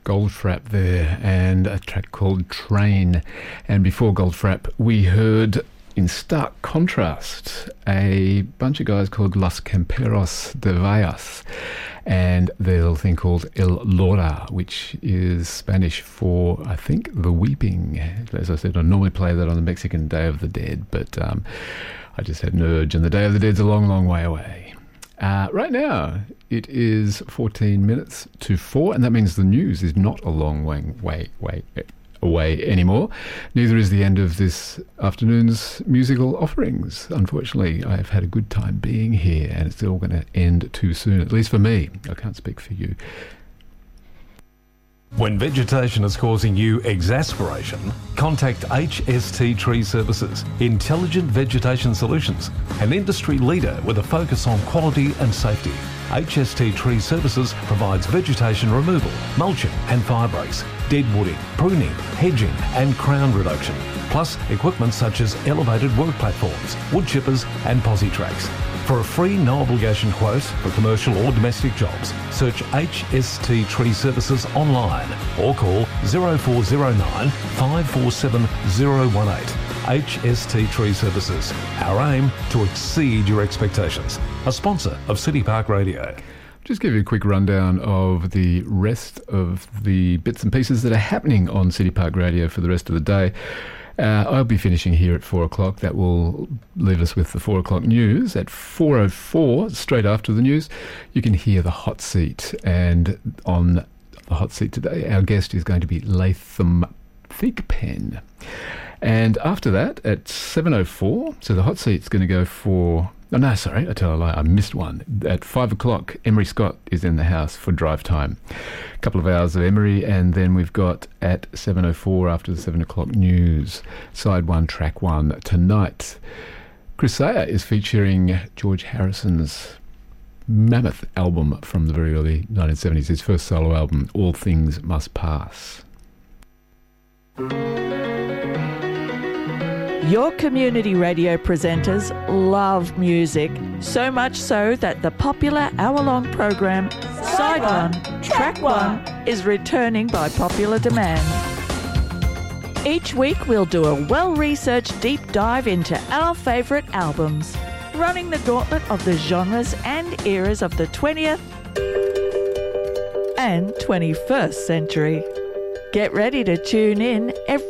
Goldfrapp there, and a track called Train. And before Goldfrapp, we heard, in stark contrast, a bunch of guys called Los Camperos de Vallas and their little thing called El Lora, which is Spanish for, I think, the weeping. As I said, I normally play that on the Mexican Day of the Dead, but I just had an urge, and the Day of the Dead's a long, long way away. Right now, it is 14 minutes to 4, and that means the news is not a long way away anymore. Neither is the end of this afternoon's musical offerings. Unfortunately, I've had a good time being here, and it's all going to end too soon, at least for me. I can't speak for you. When vegetation is causing you exasperation, contact HST Tree Services, Intelligent Vegetation Solutions, an industry leader with a focus on quality and safety. HST Tree Services provides vegetation removal, mulching and fire breaks, dead wooding, pruning, hedging and crown reduction, plus equipment such as elevated work platforms, wood chippers and posi tracks. For a free no-obligation quote for commercial or domestic jobs, search HST Tree Services online or call 0409 547 018. HST Tree Services. Our aim to exceed your expectations. A sponsor of City Park Radio. Just give you a quick rundown of the rest of the bits and pieces that are happening on City Park Radio for the rest of the day. I'll be finishing here at 4 o'clock. That will leave us with the 4 o'clock news. At 4:04, straight after the news, you can hear the hot seat. And on the hot seat today, our guest is going to be Latham Thigpen. And after that, at 7:04, so the hot seat's going to go for... Oh, no, sorry, I tell a lie, I missed one. At 5 o'clock, Emery Scott is in the house for drive time. A couple of hours of Emery, and then we've got at 7:04, after the 7 o'clock news, side 1, track 1. Tonight, Chris Sayer is featuring George Harrison's mammoth album from the very early 1970s, his first solo album, All Things Must Pass. Your community radio presenters love music, so much so that the popular hour-long program Side 1, Track 1 is returning by popular demand. Each week we'll do a well-researched deep dive into our favourite albums, running the gauntlet of the genres and eras of the 20th and 21st century. Get ready to tune in every